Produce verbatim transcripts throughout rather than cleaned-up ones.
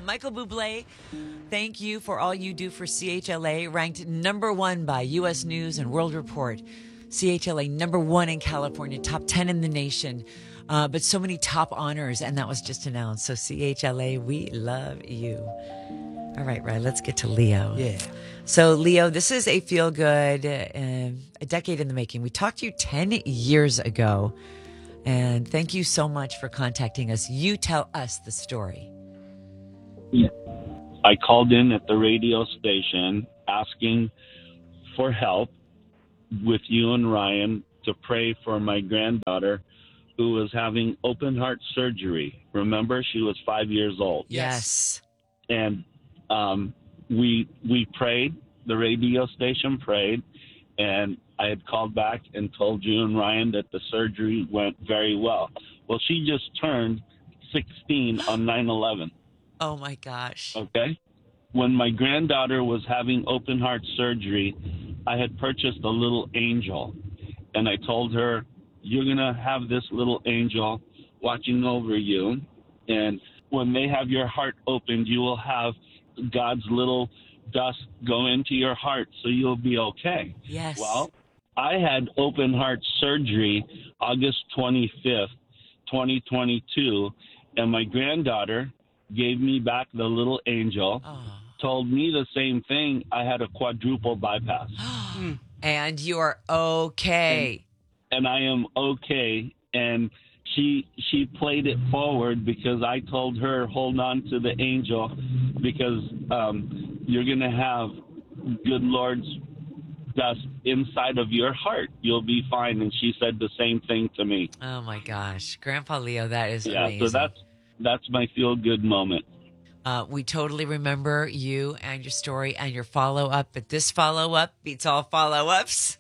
Michael Bublé, thank you for all you do for C H L A, ranked number one by U S News and World Report. C H L A number one in California, top ten in the nation, uh, but so many top honors, and that was just announced. So C H L A, we love you. All right, right, let's get to Leo. Yeah. So, Leo, this is a feel-good, uh, a decade in the making. We talked to you ten years ago, and thank you so much for contacting us. You tell us the story. Yeah. I called in at the radio station asking for help with you and Ryan to pray for my granddaughter who was having open heart surgery. Remember, she was five years old. Yes. And um, we we prayed, the radio station prayed, and I had called back and told you and Ryan that the surgery went very well. Well, she just turned sixteen on nine eleven. Oh, my gosh. Okay? When my granddaughter was having open heart surgery, I had purchased a little angel. And I told her, you're going to have this little angel watching over you. And when they have your heart opened, you will have God's little dust go into your heart so you'll be okay. Yes. Well, I had open heart surgery August twenty-fifth, twenty twenty-two, and my granddaughter gave me back the little angel, Oh. told me the same thing. I had a quadruple bypass. And you are okay. And, and I am okay. And she she played it forward because I told her, hold on to the angel because um, you're going to have good Lord's dust inside of your heart. You'll be fine. And she said the same thing to me. Oh, my gosh. Grandpa Leo, that is Yeah, amazing. so that's, that's my feel-good moment. Uh, we totally remember you and your story and your follow-up, but this follow-up beats all follow-ups.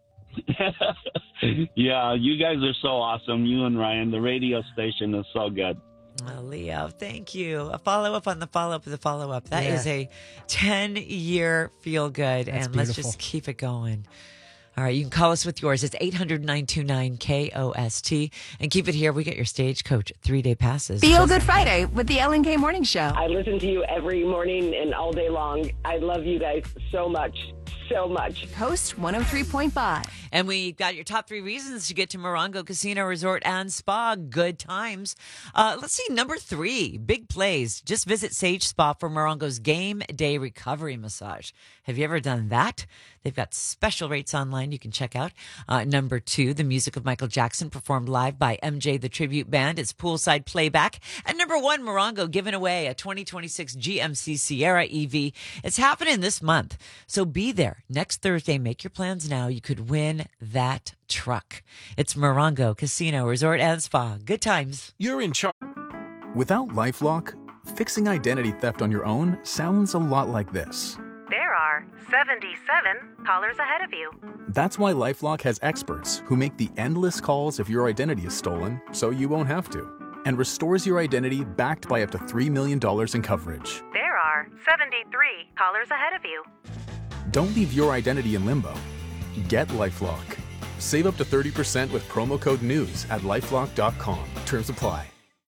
Yeah, you guys are so awesome. You and Ryan, the radio station is so good. Oh, Leo, thank you. A follow-up on the follow-up of the follow-up. That Yeah. is a ten-year feel-good, That's and let's beautiful. just keep it going. All right, you can call us with yours. It's eight hundred, nine two nine, K O S T. And keep it here. We get your Stagecoach three-day passes. Feel Good Friday with the Ellen K Morning Show. I listen to you every morning and all day long. I love you guys so much, so much. Coast one oh three point five. And we got your top three reasons to get to Morongo Casino Resort and Spa. Good times. Uh, let's see, number three, big plays. Just visit Sage Spa for Morongo's game day recovery massage. Have you ever done that? They've got special rates online you can check out. Uh, number two, the music of Michael Jackson performed live by M J the Tribute Band. It's poolside playback. And number one, Morongo giving away a twenty twenty-six G M C Sierra E V. It's happening this month. So be there next Thursday. Make your plans now. You could win that truck. It's Morongo Casino Resort and Spa. Good times. You're in charge. Without LifeLock, fixing identity theft on your own sounds a lot like this. There are seventy-seven callers ahead of you. That's why LifeLock has experts who make the endless calls if your identity is stolen so you won't have to, and restores your identity backed by up to three million dollars in coverage. There are seventy-three callers ahead of you. Don't leave your identity in limbo. Get LifeLock. Save up to thirty percent with promo code NEWS at lifelock dot com. Terms apply.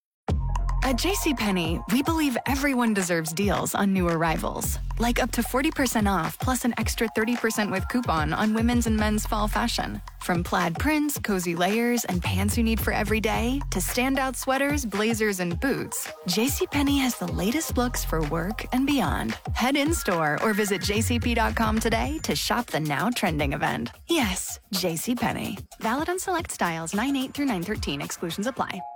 At JCPenney, we believe everyone deserves deals on new arrivals. Like up to forty percent off plus an extra thirty percent with coupon on women's and men's fall fashion. From plaid prints, cozy layers, and pants you need for every day, to standout sweaters, blazers, and boots, JCPenney has the latest looks for work and beyond. Head in-store or visit j c p dot com today to shop the now trending event. Yes, JCPenney. Valid on select styles nine eight through nine thirteen. Exclusions apply.